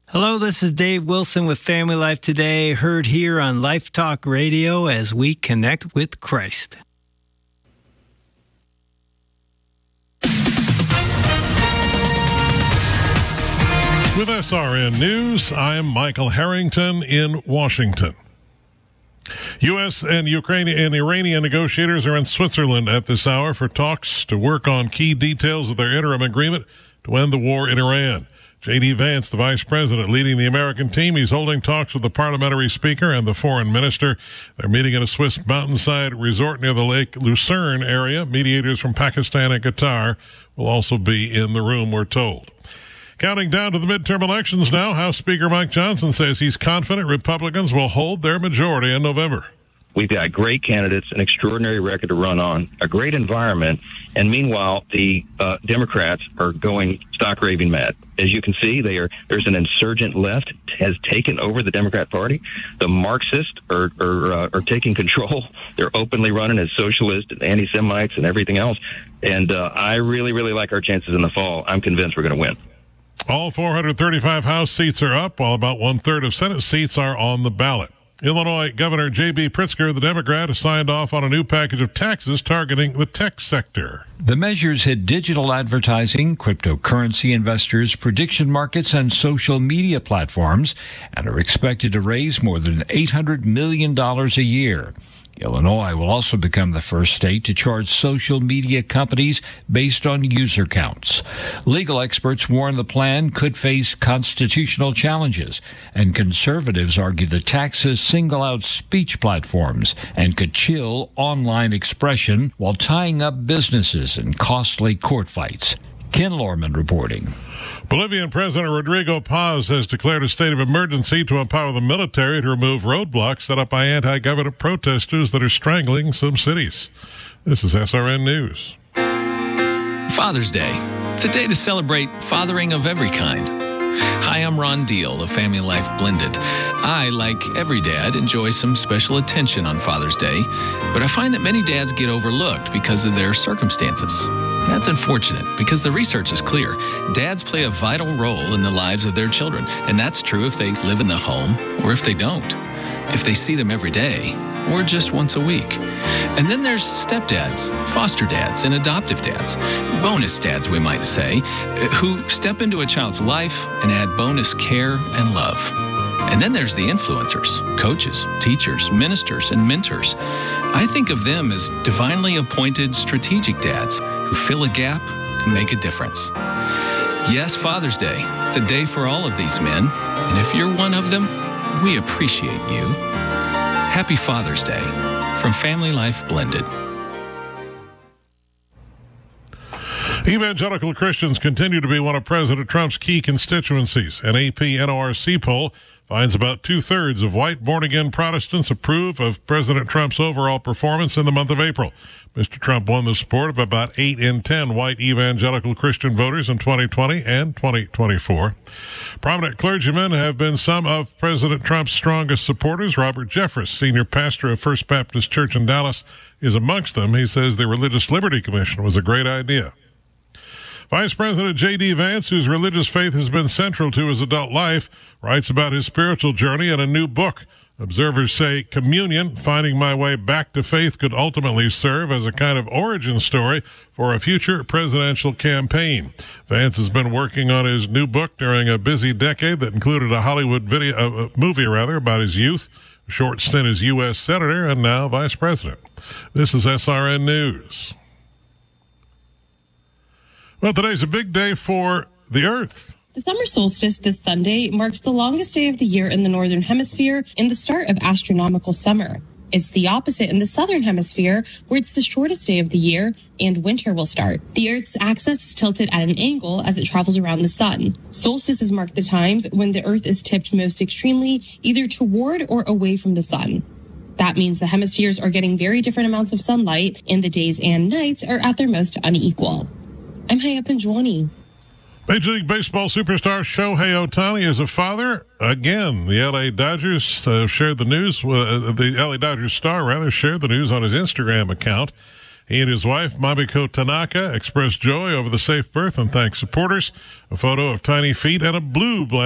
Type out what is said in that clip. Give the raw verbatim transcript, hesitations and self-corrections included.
Hello, this is Dave Wilson with Family Life Today, heard here on Life Talk Radio as we connect with Christ. With S R N News, I'm Michael Harrington in Washington. U S and Ukrainian and Iranian negotiators are in Switzerland at this hour for talks to work on key details of their interim agreement to end the war in Iran. J D. Vance, the vice president leading the American team, he's holding talks with the parliamentary speaker and the foreign minister. They're meeting at a Swiss mountainside resort near the Lake Lucerne area. Mediators from Pakistan and Qatar will also be in the room, we're told. Counting down to the midterm elections now, House Speaker Mike Johnson says he's confident Republicans will hold their majority in November. We've got great candidates, an extraordinary record to run on, a great environment, and meanwhile, the uh, Democrats are going stock raving mad. As you can see, they are. There's an insurgent left has taken over the Democrat Party. The Marxists are are, uh, are taking control. They're openly running as socialists and anti-Semites and everything else. And uh, I really, really like our chances in the fall. I'm convinced we're going to win. All four hundred thirty-five House seats are up, while about one-third of Senate seats are on the ballot. Illinois Governor J B. Pritzker, the Democrat, has signed off on a new package of taxes targeting the tech sector. The measures hit digital advertising, cryptocurrency investors, prediction markets, and social media platforms, and are expected to raise more than eight hundred million dollars a year. Illinois will also become the first state to charge social media companies based on user counts. Legal experts warn the plan could face constitutional challenges, and conservatives argue the taxes single out speech platforms and could chill online expression while tying up businesses in costly court fights. Ken Lorman reporting. Bolivian President Rodrigo Paz has declared a state of emergency to empower the military to remove roadblocks set up by anti-government protesters that are strangling some cities. This is S R N News. Father's Day. It's a day to celebrate fathering of every kind. Hi, I'm Ron Deal of Family Life Blended. I, like every dad, enjoy some special attention on Father's Day, but I find that many dads get overlooked because of their circumstances. That's unfortunate because the research is clear. Dads play a vital role in the lives of their children, and that's true if they live in the home or if they don't, if they see them every day or just once a week. And then there's stepdads, foster dads, and adoptive dads, bonus dads, we might say, who step into a child's life and add bonus care and love. And then there's the influencers, coaches, teachers, ministers, and mentors. I think of them as divinely appointed strategic dads who fill a gap and make a difference. Yes, Father's Day. It's a day for all of these men. And if you're one of them, we appreciate you. Happy Father's Day from Family Life Blended. Evangelical Christians continue to be one of President Trump's key constituencies. An A P N O R C poll finds about two-thirds of white born-again Protestants approve of President Trump's overall performance in the month of April. Mister Trump won the support of about eight in ten white evangelical Christian voters in twenty twenty and twenty twenty-four. Prominent clergymen have been some of President Trump's strongest supporters. Robert Jeffress, senior pastor of First Baptist Church in Dallas, is amongst them. He says the Religious Liberty Commission was a great idea. Vice President J D. Vance, whose religious faith has been central to his adult life, writes about his spiritual journey in a new book. Observers say Communion, Finding My Way Back to Faith, could ultimately serve as a kind of origin story for a future presidential campaign. Vance has been working on his new book during a busy decade that included a Hollywood video, uh, movie rather, about his youth, a short stint as U S Senator, and now Vice President. This is S R N News. Well, today's a big day for the Earth. The summer solstice this Sunday marks the longest day of the year in the Northern Hemisphere and the start of astronomical summer. It's the opposite in the Southern Hemisphere, where it's the shortest day of the year and winter will start. The Earth's axis is tilted at an angle as it travels around the sun. Solstices mark the times when the Earth is tipped most extremely, either toward or away from the sun. That means the hemispheres are getting very different amounts of sunlight, and the days and nights are at their most unequal. I'm Hayya Panjwani. Major League Baseball superstar Shohei Ohtani is a father. Again, the L A Dodgers uh, shared the news. Uh, the L A Dodgers star, rather, shared the news on his Instagram account. He and his wife, Mamiko Tanaka, expressed joy over the safe birth and thanked supporters. A photo of tiny feet and a blue blanket